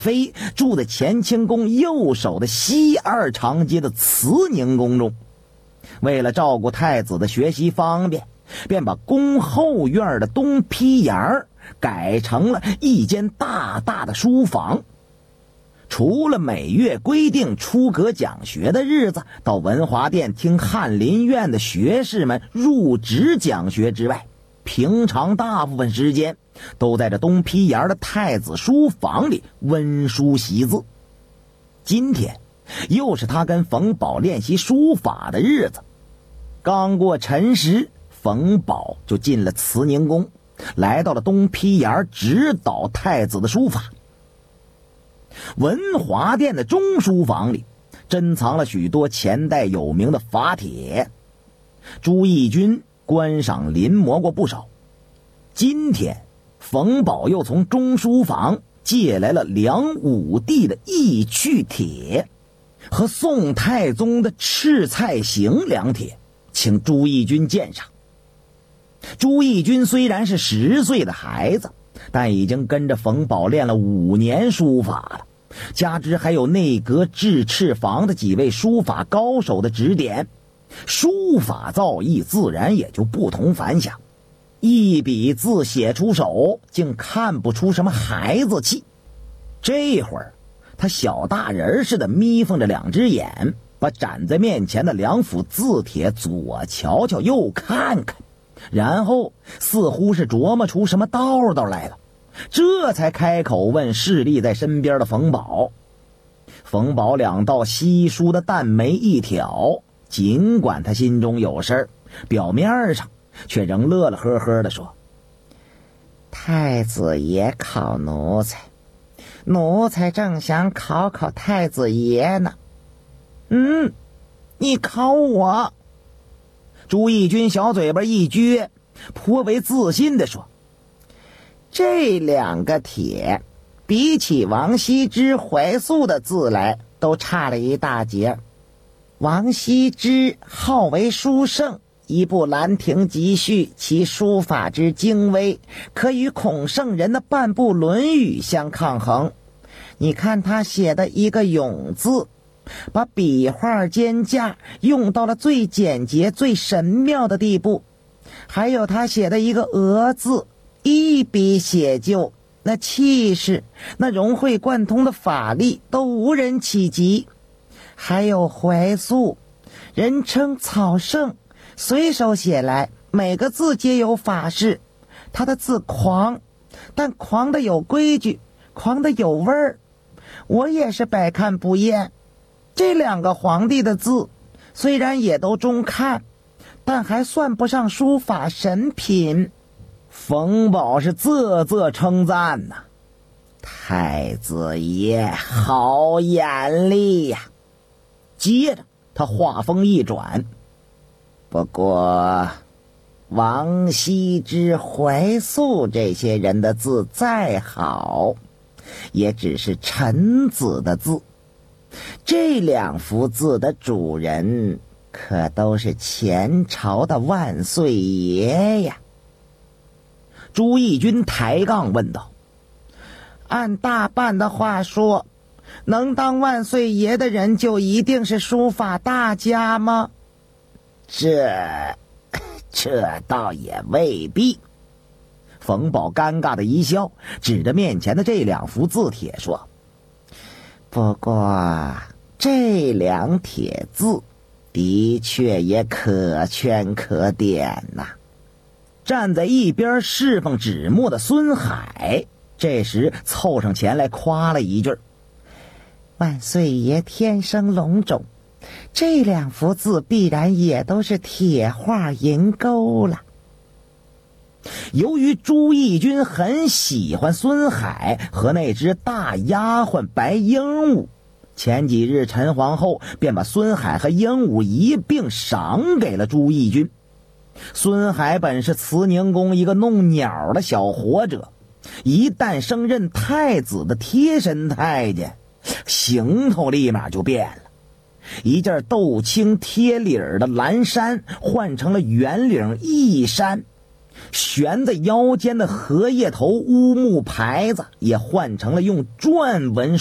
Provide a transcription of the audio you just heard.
妃住在乾清宫右手的西二长街的慈宁宫中。为了照顾太子的学习方便，便把宫后院的东批檐改成了一间大大的书房。除了每月规定出阁讲学的日子到文华殿听翰林院的学士们入职讲学之外，平常大部分时间都在这东批檐的太子书房里温书习字。今天又是他跟冯保练习书法的日子，刚过辰时，冯保就进了慈宁宫，来到了东批檐指导太子的书法。文华殿的中书房里珍藏了许多前代有名的法帖，朱翊钧观赏临摹过不少。今天冯保又从中书房借来了梁武帝的义去帖和宋太宗的赤菜行两帖，请朱翊钧鉴赏。朱翊钧虽然是10岁的孩子，但已经跟着冯保练了5年书法了，加之还有内阁制赤房的几位书法高手的指点，书法造诣自然也就不同凡响。一笔字写出手，竟看不出什么孩子气。这会儿他小大人似的眯缝着2只眼，把展在面前的2幅字帖左瞧瞧右看看，然后似乎是琢磨出什么道道来了，这才开口问侍立在身边的冯保。冯保2道稀疏的淡眉一挑，尽管他心中有事儿，表面上却仍乐乐呵呵地说：太子爷考奴才，奴才正想考考太子爷呢。你考我？朱翊钧小嘴巴一撅，颇为自信地说：这2个帖比起王羲之、怀素的字来都差了一大截。王羲之好为书圣，一部《兰亭集序》，其书法之精微，可与孔圣人的半部《论语》相抗衡。你看他写的一个永字，把笔画间架用到了最简洁最神妙的地步，还有他写的一个俄字，一笔写就，那气势，那融会贯通的法力都无人企及。还有怀素，人称草圣，随手写来每个字皆有法式，他的字狂，但狂的有规矩，狂的有味儿，我也是百看不厌。这2个皇帝的字虽然也都中看，但还算不上书法神品。冯保是啧啧称赞呐，太子爷好眼力呀。接着他话锋一转，不过王羲之、怀素这些人的字再好，也只是臣子的字，这2幅字的主人可都是前朝的万岁爷呀。朱翊钧抬杠问道：按大半的话说，能当万岁爷的人就一定是书法大家吗？这倒也未必。冯保尴尬的一笑，指着面前的这2幅字帖说：不过这2帖字的确也可圈可点呐。站在一边侍奉纸墨的孙海这时凑上前来夸了一句：万岁爷天生龙种，这2幅字必然也都是铁画银钩了。由于朱翊钧很喜欢孙海和那只大丫鬟白鹦鹉，前几日陈皇后便把孙海和鹦鹉一并赏给了朱翊钧。孙海本是慈宁宫一个弄鸟的小活者，一旦升任太子的贴身太监，行头立马就变了。一件豆青贴领的蓝衫换成了圆领翼衫， 悬在腰间的荷叶头乌木牌子也换成了用篆文